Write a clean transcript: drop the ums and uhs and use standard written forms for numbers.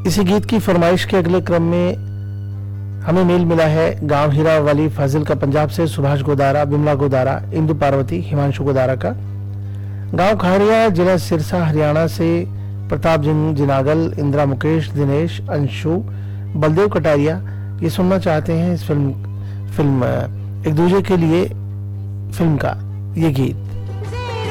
इसी गीत की फरमाइश के अगले क्रम में हमें मेल मिला है गांव हीरा वाली फाजिल का पंजाब से सुभाष गोदारा, बिमला गोदारा, इंदु पार्वती, हिमांशु गोदारा का। गांव खारिया, जिला सिरसा, हरियाणा से प्रताप जिनागल, इंदिरा मुकेश, दिनेश, अंशु, बलदेव कटारिया ये सुनना चाहते हैं इस फिल्म एक दूसरे के लिए फिल्म का ये गीत।